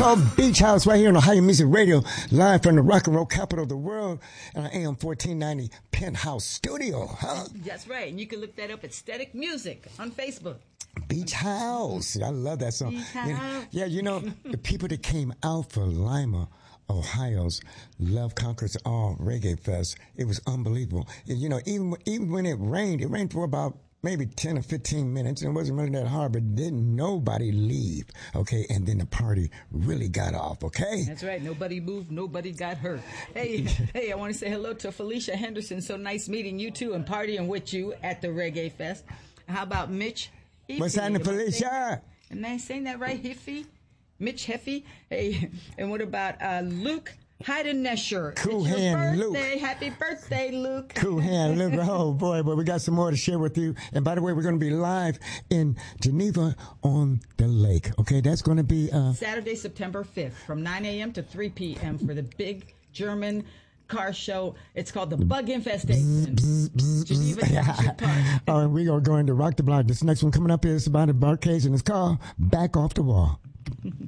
called Beach House right here on Ohio Music Radio, live from the rock and roll capital of the world, and AM 1490 Penthouse Studio. Huh? That's right. And you can look that up at Static Music on Facebook. Beach House. I love that song. Beach House. Yeah, you know, the people that came out for Lima, Ohio's Love Conquers All Reggae Fest, it was unbelievable. You know, even when it rained for about maybe 10 or 15 minutes, and it wasn't really that hard, but didn't nobody leave, okay? And then the party really got off, okay? That's right. Nobody moved. Nobody got hurt. Hey, I want to say hello to Felicia Henderson. So nice meeting you, too, and partying with you at the Reggae Fest. How about Mitch? What's happening, Felicia? Am I saying that right, Hiffy? Mitch Heffy? Hey, and what about Luke Heidenesher? Cool hand, Luke. Happy birthday, Luke. Cool hand, Luke. Oh, boy, but we got some more to share with you. And by the way, we're going to be live in Geneva on the Lake. Okay, that's going to be Saturday, September 5th from 9 a.m. to 3 p.m. for the big German car show. It's called the Bug Infestation. Geneva Township Park. Oh, and we are going to rock the block. This next one coming up is about a barcade, and it's called Back Off the Wall.